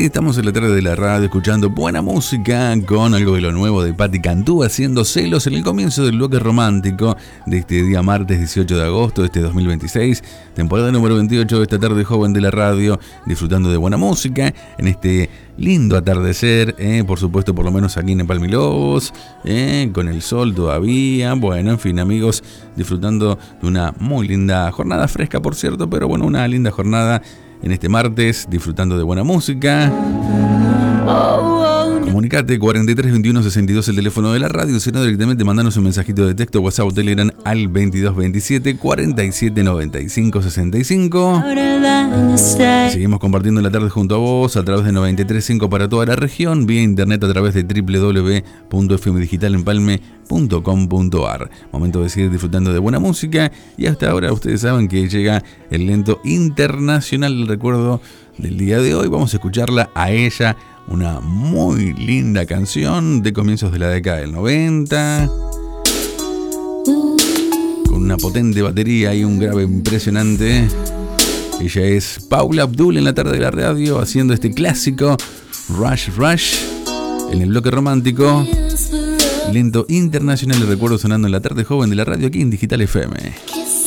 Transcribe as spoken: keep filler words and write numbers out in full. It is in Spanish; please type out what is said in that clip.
estamos en la tarde de la radio escuchando buena música con algo de lo nuevo de Patti Cantú haciendo celos en el comienzo del bloque romántico de este día martes dieciocho de agosto de este dos mil veintiséis, temporada número veintiocho de esta tarde joven de la radio, disfrutando de buena música en este lindo atardecer, eh, por supuesto por lo menos aquí en Palmilós, eh, con el sol todavía, bueno, en fin amigos, disfrutando de una muy linda jornada, fresca por cierto, pero bueno, una linda jornada en este martes, disfrutando de buena música. Comunicate cuarenta y tres veintiuno sesenta y dos el teléfono de la radio, si no directamente mandanos un mensajito de texto, WhatsApp o Telegram al veintidós veintisiete cuarenta y siete noventa y cinco sesenta y cinco. Seguimos compartiendo la tarde junto a vos a través de noventa y tres punto cinco para toda la región, vía internet a través de doble u doble u doble u punto f m digital empalme punto com punto a r. Momento de seguir disfrutando de buena música y hasta ahora ustedes saben que llega el lento internacional del recuerdo del día de hoy. Vamos a escucharla a ella, una muy linda canción de comienzos de la década del noventa, con una potente batería y un grave impresionante. Ella es Paula Abdul en la tarde de la radio haciendo este clásico Rush Rush en el bloque romántico. Lento internacional de recuerdo sonando en la tarde joven de la radio aquí en Digital F M.